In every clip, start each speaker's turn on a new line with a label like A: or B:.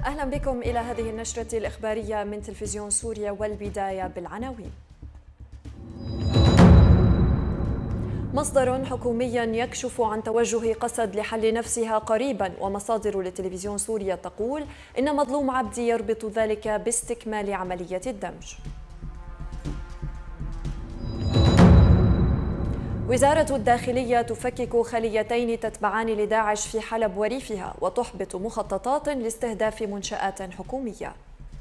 A: أهلا بكم إلى هذه النشرة الإخبارية من تلفزيون سوريا، والبداية بالعناوين. مصدر حكومي يكشف عن توجه قسد لحل نفسها قريبا، ومصادر لتلفزيون سوريا تقول إن مظلوم عبدي يربط ذلك باستكمال عملية الدمج. وزارة الداخلية تفكك خليتين تتبعان لداعش في حلب وريفها، وتحبط مخططات لاستهداف منشآت حكومية.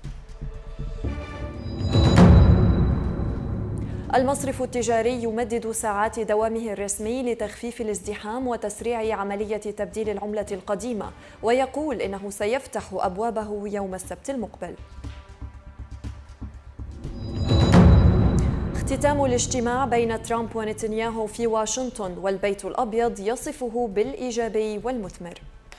A: المصرف التجاري يمدد ساعات دوامه الرسمي لتخفيف الازدحام وتسريع عملية تبديل العملة القديمة، ويقول إنه سيفتح أبوابه يوم السبت المقبل. اختتام الاجتماع بين ترامب ونتنياهو في واشنطن، والبيت الأبيض يصفه بالإيجابي والمثمر.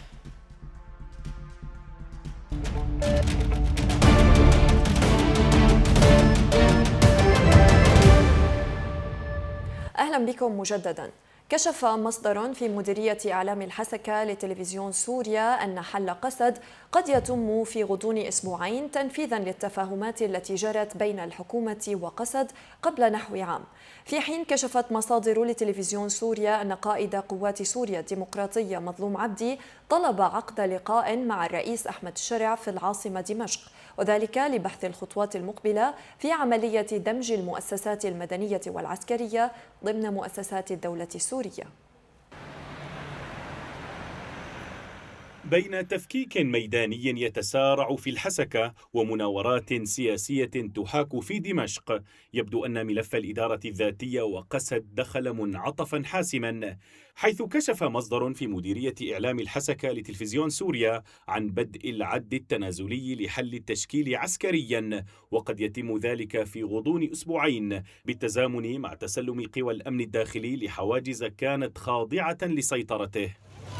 A: أهلا بكم مجددا. كشف مصدر في مديرية إعلام الحسكة لتلفزيون سوريا أن حل قسد قد يتم في غضون أسبوعين، تنفيذا للتفاهمات التي جرت بين الحكومة وقسد قبل نحو عام. في حين كشفت مصادر لتلفزيون سوريا أن قائد قوات سوريا الديمقراطية مظلوم عبدي طلب عقد لقاء مع الرئيس أحمد الشرع في العاصمة دمشق، وذلك لبحث الخطوات المقبلة في عملية دمج المؤسسات المدنية والعسكرية ضمن مؤسسات الدولة السورية.
B: بين تفكيك ميداني يتسارع في الحسكة ومناورات سياسية تحاك في دمشق، يبدو أن ملف الإدارة الذاتية وقسد دخل منعطفا حاسما، حيث كشف مصدر في مديرية إعلام الحسكة لتلفزيون سوريا عن بدء العد التنازلي لحل التشكيل عسكريا، وقد يتم ذلك في غضون أسبوعين بالتزامن مع تسلم قوى الأمن الداخلي لحواجز كانت خاضعة لسيطرته.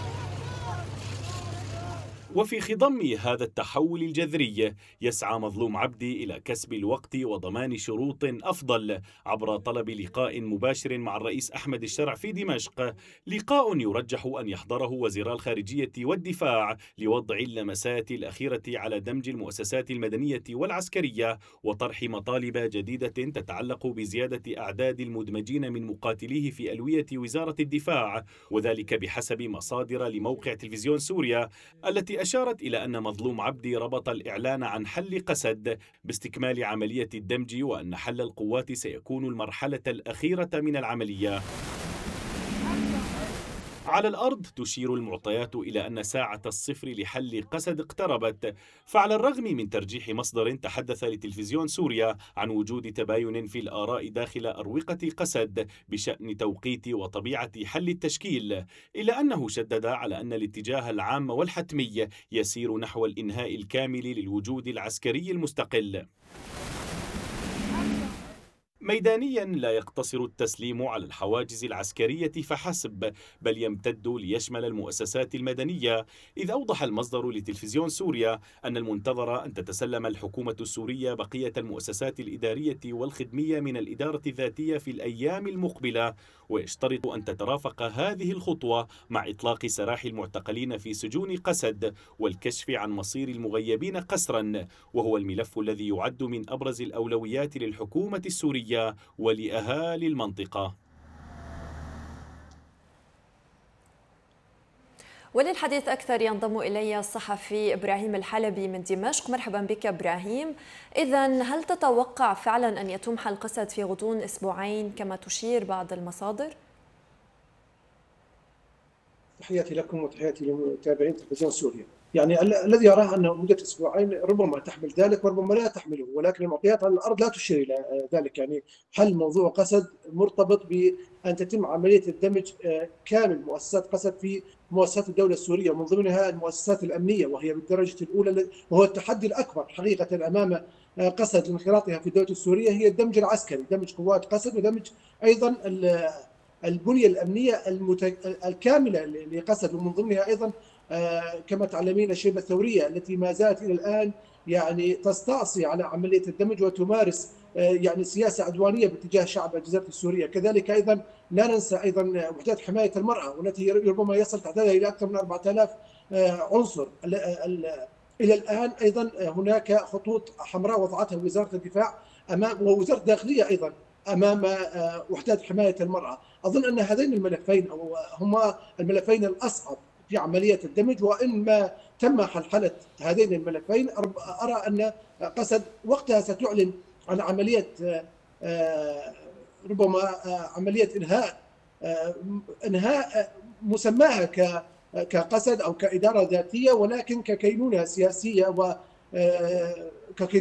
B: وفي خضم هذا التحول الجذري يسعى مظلوم عبدي إلى كسب الوقت وضمان شروط أفضل عبر طلب لقاء مباشر مع الرئيس أحمد الشرع في دمشق، لقاء يرجح أن يحضره وزيرا الخارجية والدفاع لوضع اللمسات الأخيرة على دمج المؤسسات المدنية والعسكرية وطرح مطالب جديدة تتعلق بزيادة أعداد المدمجين من مقاتليه في ألوية وزارة الدفاع، وذلك بحسب مصادر لموقع تلفزيون سوريا التي أشارت إلى أن مظلوم عبدي ربط الإعلان عن حل قسد باستكمال عملية الدمج، وأن حل القوات سيكون المرحلة الأخيرة من العملية. على الأرض تشير المعطيات إلى أن ساعة الصفر لحل قسد اقتربت، فعلى الرغم من ترجيح مصدر تحدث لتلفزيون سوريا عن وجود تباين في الآراء داخل أروقة قسد بشأن توقيت وطبيعة حل التشكيل، إلا أنه شدد على أن الاتجاه العام والحتمي يسير نحو الإنهاء الكامل للوجود العسكري المستقل. ميدانيا لا يقتصر التسليم على الحواجز العسكرية فحسب، بل يمتد ليشمل المؤسسات المدنية، إذ أوضح المصدر لتلفزيون سوريا أن المنتظر أن تتسلم الحكومة السورية بقية المؤسسات الإدارية والخدمية من الإدارة الذاتية في الأيام المقبلة، ويشترط أن تترافق هذه الخطوة مع إطلاق سراح المعتقلين في سجون قسد والكشف عن مصير المغيبين قسرا، وهو الملف الذي يعد من أبرز الأولويات للحكومة السورية ولأهالي المنطقة.
A: وللحديث أكثر ينضم إلي الصحفي إبراهيم الحلبي من دمشق. مرحبا بك إبراهيم. إذن هل تتوقع فعلا أن يتم حل قسد في غضون أسبوعين كما تشير بعض المصادر؟
C: تحياتي لكم وتحياتي لمتابعين تلفزيون سوريا. يعني الذي يراه أن مدة أسبوعين ربما تحمل ذلك وربما لا تحمله، ولكن المعطيات على الأرض لا تشير إلى ذلك. يعني حل موضوع قسد مرتبط بأن تتم عملية الدمج كامل مؤسسات قسد في مؤسسات الدولة السورية، ومن ضمنها المؤسسات الأمنية، وهي بالدرجة الأولى، وهو التحدي الأكبر حقيقة أمام قسد لانخراطها في الدولة السورية، هي الدمج العسكري، دمج قوات قسد ودمج أيضا البنية الأمنية الكاملة لقسد، ومن ضمنها أيضا كما تعلمين الشبه الثورية التي ما زالت إلى الآن يعني تستعصي على عملية الدمج وتمارس يعني سياسة عدوانية باتجاه شعب الجزيرة السورية. كذلك أيضا لا ننسى أيضا وحدات حماية المرأة، والتي ربما يصل تعدادها إلى أكثر من 4000 عنصر. إلى الآن أيضا هناك خطوط حمراء وضعتها وزارة الدفاع أمام ووزارة الداخلية أيضا أمام وحدات حماية المرأة. أظن أن هذين الملفين هما الملفين الأصعب في عملية الدمج، وإن ما تم حلحلة هذين الملفين أرى أن قسد وقتها ستعلن عن عملية ربما عملية إنهاء مسماها كقسد أو كإدارة ذاتية، ولكن ككينونة سياسية